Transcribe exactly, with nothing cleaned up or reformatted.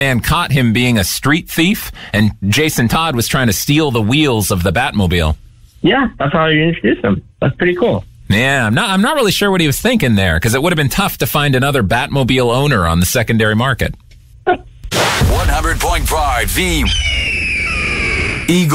and caught him being a street thief, and Jason Todd was trying to steal the wheels of the Batmobile. Yeah, that's how you introduce him. That's pretty cool. Yeah, I'm not I'm not really sure what he was thinking there, because it would have been tough to find another Batmobile owner on the secondary market. one hundred point five The Eagle.